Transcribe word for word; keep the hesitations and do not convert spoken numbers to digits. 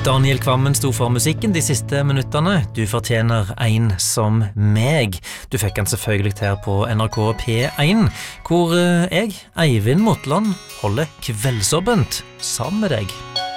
Daniel Kvammen sto for musikken de siste minuttene. Du fortjener en som meg. Du fikk han selvfølgelig her på N R K P én, hvor jeg, Eivind Motland, holder kveldsåpent sammen med deg.